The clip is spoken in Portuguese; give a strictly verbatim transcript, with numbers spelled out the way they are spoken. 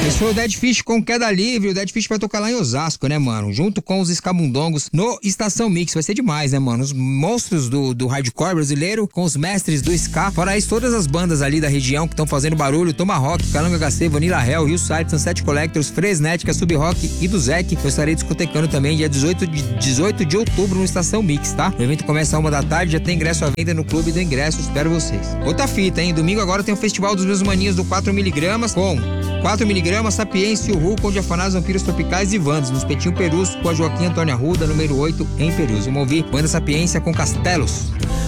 Esse foi o Dead Fish com Queda Livre. O Dead Fish vai tocar lá em Osasco, né, mano? Junto com os Escamundongos no Estação Mix. Vai ser demais, né, mano? Os monstros do, do hardcore brasileiro com os mestres do ska. Fora isso, todas as bandas ali da região que estão fazendo barulho: Tomahawk, Calanga H C, Vanilla Hell, Hillside, Sunset Collectors, Fresnética, Sub Rock e do Zek. Eu estarei discotecando também dia dezoito de, dezoito de outubro no Estação Mix, tá? O evento começa a uma da tarde, já tem ingresso à venda no Clube do Ingresso. Espero vocês. Outra fita, hein? Domingo agora tem o Festival dos Meus Maninhos do quatro miligramas com quatro miligramas, Sapiência, Uhu, Conde Afanás, Vampiros Tropicais e Vandos, no Espetinho Perus, com a Joaquim Antônio Arruda, número oito, em Perus. Vamos ouvir Banda Sapiência com Castelos.